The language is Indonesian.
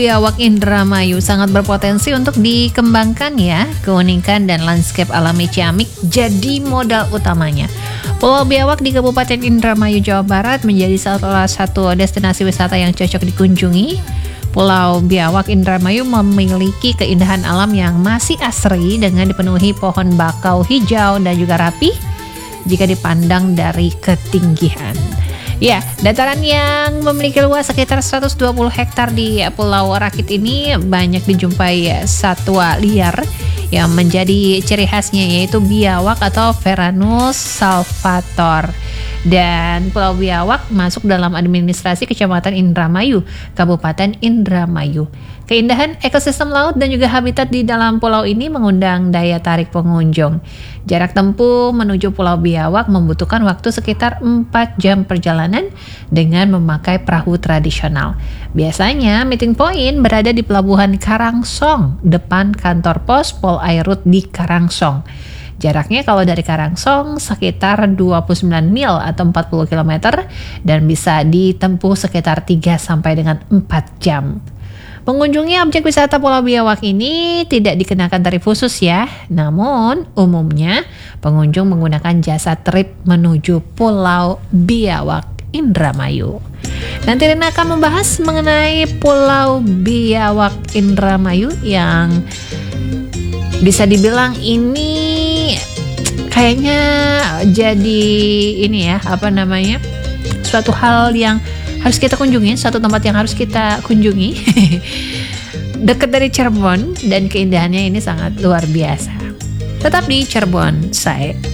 Biawak Indramayu sangat berpotensi untuk dikembangkan ya. Keunikan dan landscape alami Ciamik jadi modal utamanya. Pulau Biawak di Kabupaten Indramayu, Jawa Barat menjadi salah satu destinasi wisata yang cocok dikunjungi. Pulau Biawak Indramayu memiliki keindahan alam yang masih asri dengan dipenuhi pohon bakau hijau dan juga rapih jika dipandang dari ketinggian. Ya, dataran yang memiliki luas sekitar 120 hektar di Pulau Rakit ini banyak dijumpai satwa liar yang menjadi ciri khasnya yaitu biawak atau Varanus salvator. Dan Pulau Biawak masuk dalam administrasi Kecamatan Indramayu, Kabupaten Indramayu. Keindahan ekosistem laut dan juga habitat di dalam pulau ini mengundang daya tarik pengunjung. Jarak tempuh menuju Pulau Biawak membutuhkan waktu sekitar 4 jam perjalanan dengan memakai perahu tradisional. Biasanya meeting point berada di Pelabuhan Karangsong, depan kantor pos Polairut di Karangsong. Jaraknya kalau dari Karangsong sekitar 29 mil atau 40 km dan bisa ditempuh sekitar 3 sampai dengan 4 jam. Mengunjungi objek wisata Pulau Biawak ini tidak dikenakan tarif khusus ya. Namun umumnya pengunjung menggunakan jasa trip menuju Pulau Biawak Indramayu. Nanti Rina akan membahas mengenai Pulau Biawak Indramayu yang bisa dibilang ini kayaknya jadi ini ya, suatu hal yang harus kita kunjungi, suatu tempat yang harus kita kunjungi. Dekat dari Cirebon dan keindahannya ini sangat luar biasa. Tetap di Cirebon, saya